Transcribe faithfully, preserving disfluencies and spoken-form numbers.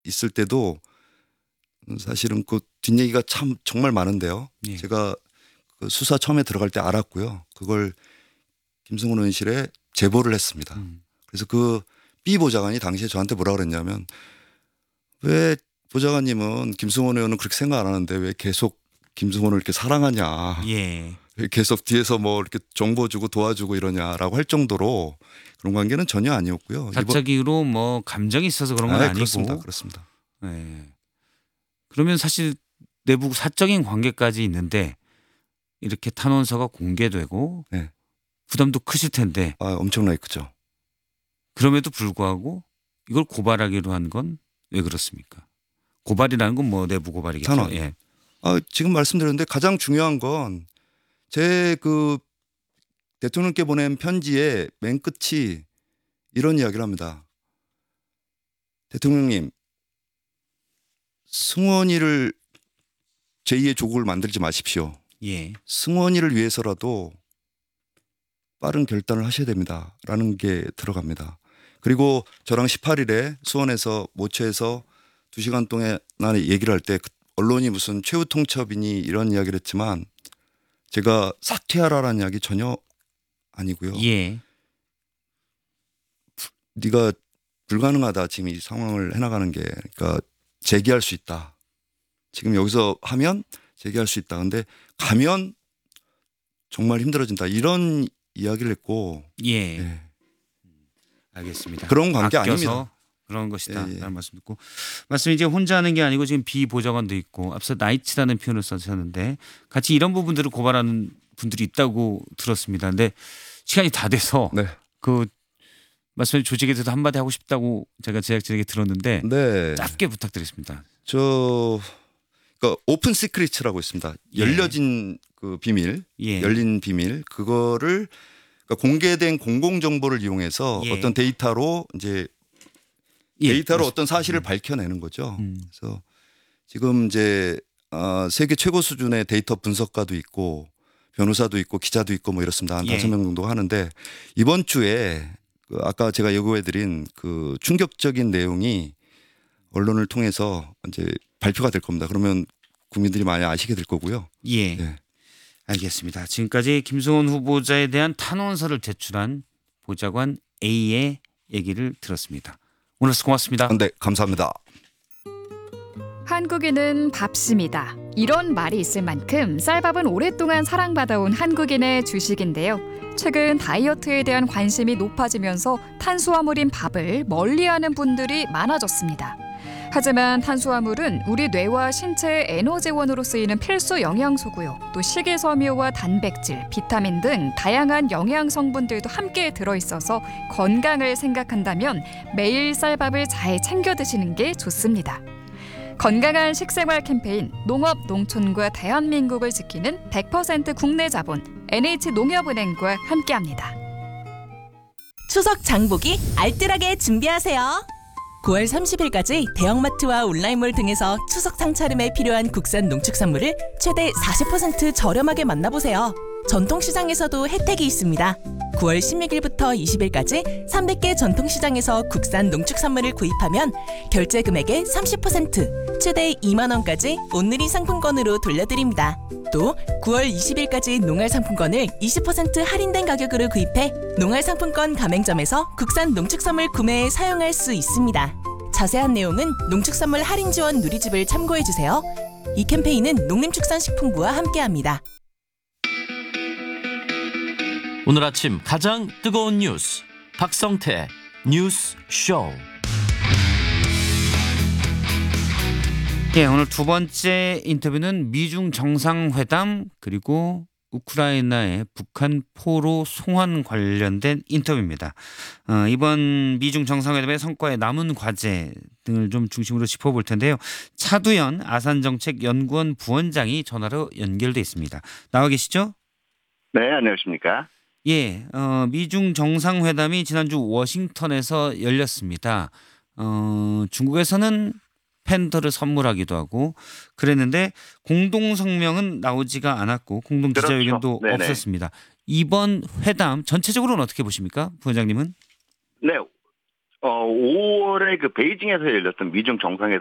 있을 때도 사실은 그 뒷얘기가 참 정말 많은데요. 예. 제가 그 수사 처음에 들어갈 때 알았고요. 그걸 김승훈 의원실에 제보를 했습니다. 음. 그래서 그 B 보좌관이 당시에 저한테 뭐라 그랬냐면 왜 보좌관님은 김승훈 의원은 그렇게 생각 안 하는데 왜 계속 김승훈을 이렇게 사랑하냐. 예. 왜 계속 뒤에서 뭐 이렇게 정보 주고 도와주고 이러냐라고 할 정도로 그런 관계는 전혀 아니었고요. 사적으로 뭐 감정이 있어서 그런 건 아, 아니고. 그렇습니다. 그렇습니다. 예. 그러면 사실 내부 사적인 관계까지 있는데 이렇게 탄원서가 공개되고 네. 부담도 크실 텐데 아, 엄청나게 크죠. 그럼에도 불구하고 이걸 고발하기로 한 건 왜 그렇습니까? 고발이라는 건 뭐 내부 고발이겠죠. 탄원. 예. 아, 지금 말씀드렸는데 가장 중요한 건 제 그 대통령께 보낸 편지의 맨 끝이 이런 이야기를 합니다. 대통령님, 승원이를 제이의 조국을 만들지 마십시오. 예. 승원이를 위해서라도 빠른 결단을 하셔야 됩니다. 라는 게 들어갑니다. 그리고 저랑 십팔 일에 수원에서 모처에서 두 시간 동안 얘기를 할 때 언론이 무슨 최후 통첩이니 이런 이야기를 했지만 제가 사퇴하라라는 이야기 전혀 아니고요. 예. 네가 불가능하다. 지금 이 상황을 해나가는 게. 그러니까 재기할 수 있다. 지금 여기서 하면 재기할 수 있다. 근데 가면 정말 힘들어진다. 이런 이야기를 했고. 예. 예. 알겠습니다. 그런 관계 아껴서 아닙니다. 그런 것이다. 예, 예. 라는 말씀 듣고 말씀 이제 혼자 하는 게 아니고 지금 비보좌관도 있고 앞서 나이츠라는 표현을 써주셨는데 같이 이런 부분들을 고발하는 분들이 있다고 들었습니다. 근데 시간이 다 돼서 네. 그 말씀해 조직에 대해서 한마디 하고 싶다고 제가 제작진에게 들었는데 네. 짧게 부탁드리겠습니다. 저 그러니까 오픈 시크릿이라고 있습니다. 예. 열려진 그 비밀, 예. 열린 비밀 그거를 그러니까 공개된 공공 정보를 이용해서 예. 어떤 데이터로 이제 예. 데이터로 맞습니다. 어떤 사실을 음. 밝혀내는 거죠. 음. 그래서 지금 이제 어, 세계 최고 수준의 데이터 분석가도 있고 변호사도 있고 기자도 있고 뭐 이렇습니다. 한 예. 다섯 명 정도 하는데 이번 주에 그 아까 제가 예고해드린 그 충격적인 내용이 언론을 통해서 이제 발표가 될 겁니다. 그러면 국민들이 많이 아시게 될 거고요. 예. 네. 알겠습니다. 지금까지 김승훈 후보자에 대한 탄원서를 제출한 보좌관 A의 얘기를 들었습니다. 오늘 고맙습니다. 네, 감사합니다. 한국인은 밥심이다. 이런 말이 있을 만큼 쌀밥은 오랫동안 사랑받아온 한국인의 주식인데요. 최근 다이어트에 대한 관심이 높아지면서 탄수화물인 밥을 멀리하는 분들이 많아졌습니다. 하지만 탄수화물은 우리 뇌와 신체의 에너지원으로 쓰이는 필수 영양소고요. 또 식이섬유와 단백질, 비타민 등 다양한 영양 성분들도 함께 들어있어서 건강을 생각한다면 매일 쌀밥을 잘 챙겨 드시는 게 좋습니다. 건강한 식생활 캠페인 농업, 농촌과 대한민국을 지키는 백 퍼센트 국내 자본 엔에이치농협은행과 함께합니다. 추석 장보기 알뜰하게 준비하세요. 구월 삼십일까지 대형마트와 온라인몰 등에서 추석 상차림에 필요한 국산 농축산물을 최대 사십 퍼센트 저렴하게 만나보세요. 전통시장에서도 혜택이 있습니다. 구월 십육일부터 이십일까지 삼백 개 전통시장에서 국산 농축산물을 구입하면 결제 금액의 삼십 퍼센트, 최대 이만 원까지 온누리 상품권으로 돌려드립니다. 또 구월 이십일까지 농알상품권을 이십 퍼센트 할인된 가격으로 구입해 농알상품권 가맹점에서 국산 농축산물 구매에 사용할 수 있습니다. 자세한 내용은 농축산물 할인 지원 누리집을 참고해주세요. 이 캠페인은 농림축산식품부와 함께합니다. 오늘 아침 가장 뜨거운 뉴스 박성태 뉴스 쇼. 예, 오늘 두 번째 인터뷰는 미중 정상회담 그리고 우크라이나의 북한 포로 송환 관련된 인터뷰입니다. 어, 이번 미중 정상회담의 성과에 남은 과제 등을 좀 중심으로 짚어볼 텐데요. 차두현 아산정책연구원 부원장이 전화로 연결돼 있습니다. 나와 계시죠? 네, 안녕하십니까? 예, 어, 미중 정상회담이 지난주 워싱턴에서 열렸습니다. 어, 중국에서는 팬더를 선물하기도 하고 그랬는데 공동 성명은 나오지가 않았고 공동 기자회견도 그렇죠. 없었습니다. 이번 회담 전체적으로는 어떻게 보십니까, 부원장님은? 네, 어, 오월에 그 베이징에서 열렸던 미중 정상회담